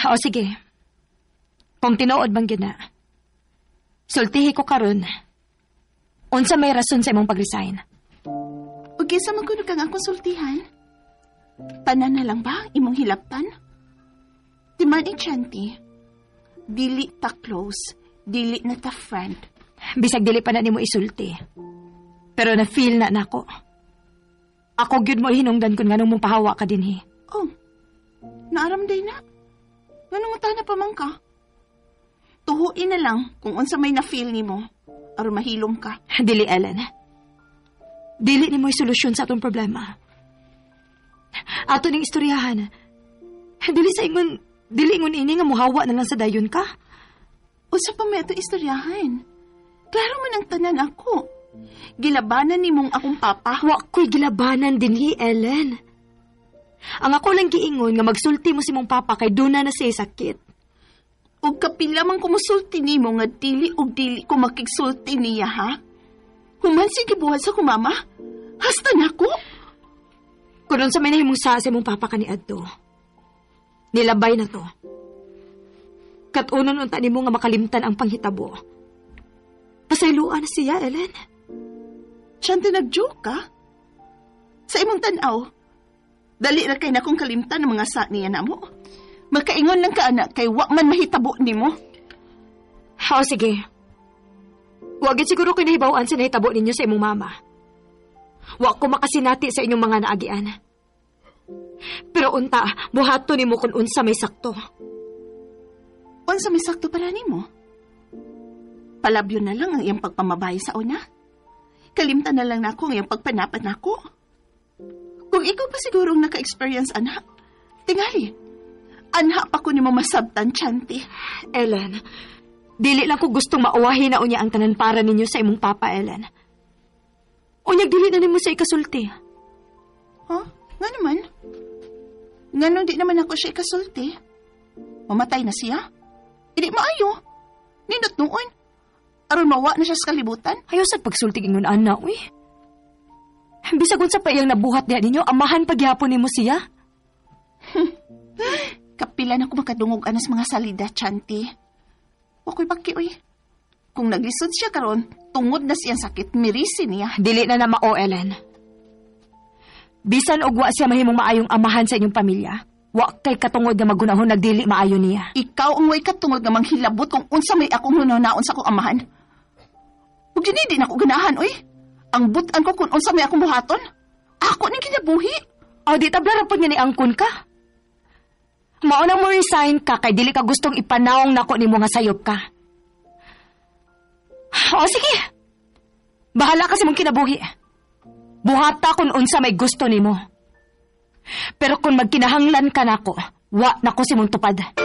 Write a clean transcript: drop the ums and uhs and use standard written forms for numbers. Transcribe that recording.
O sige. Kung tinuod bang gina, sultihi ko karon. Unsa may rason sa imong pag-resign? Ug kinsa man kuno kang akong sultihan? Tanan na lang ba imong hilabtan? Timan Chanti, dili ta close, dili na ta friend. Bisag dili pa na nimo isulti. Pero na-feel na nako. Ako gyud mo hinungdan kun nganong mong pahawa ka dinhi. Oh, naaramday na. Nganong utana pa man ka? Tuhuin na lang kung unsa may na-feel nimo aron mahilom ka. Dili, Ellen. Dili nimo solusyon sa atong problema. Ato ning istoryahan. Dili ingon ini nga muhawa na lang sa dayon ka. Usa pa may ato istoryahan. Klaro man ang tanan ako. Gilabanan nimong akong papa. Wa ko'y gilabanan dinhi, Ellen. Ang ako lang giingon nga magsulti mo si mong papa kay duna na siya sakit. Ug kapila man kumusulti nimo nga dili ug dili ko makigsulti niya, ha? Human sige buhat sa kumama? Hasta nako? Kunon sa may nahimong sa mong papa ka ni Adto. Nilabay na to. Katunon unta nimo nga makalimtan ang panghitabo. Pasayloan na siya, Ellen. Chanti nag-joke ka? Sa imong tanaw, dali ra kay na kong kalimtan ng mga sa niya na mo. Makaingon lang ka, anak, kay wa man mahitabo ni mo. O sige. Wagit siguro kayo nahibawaan sa nahitabo ninyo sa imong mama. Wa ko makasinati sa inyong mga naagian. Pero unta, buhato ni mo kung unsa may sakto. Unsa may sakto para ni mo? Palabyo na lang ang iyang pagpamabay sa una. Kalimtan na lang nako ang iyang pagpanapat nako. Kung ikaw pa sigurong naka-experience, anak, tingali. Anha pa ko ni mo masabtan, Chanti. Ellen, dili lang ko gustong mauwahin na unya ang tanan para ninyo sa imong papa, Ellen. Unyag dili na nimo sa ikasulti. Huh? Nga naman? Nganong di naman ako siya ikasulti? Mamatay na siya? Hindi maayo. Nindot noon. Aron mawa na siya sa kalibutan. Ayaw sa pagsulti ingon ana, uy. Bisag unsa pa iyang nabuhat niya ninyo, amahan paghihapon nimo siya. Kapila na ko makadungog anas mga salida, Chanti. Wako'y baki, uy. Kung naglisod siya karon, tungod na siyang sakit, mirisi niya. Dili na mao, Ellen. Bisan og wa siya mahimong maayong amahan sa inyong pamilya, wa kay katungod nga magunahon nagdili maayo niya. Ikaw ang way katungod nga manghilabot kung unsa may akong hunaon sa akong amahan. Ug di na ako ganahan, uy. Ang butan ko kung unsa may akong buhaton. Ako ning kinabuhi. O di tabla ra pud nga ni angkon ka. Mao na mo resign ka kay dili ka gustong ipanawong nako nimo nga sayop ka. O sige. Bahala ka sa mong kinabuhi. Buhata kung unsa may gusto nimo. Pero kung magkinahanglan ka nako, wa nako si mong tupad.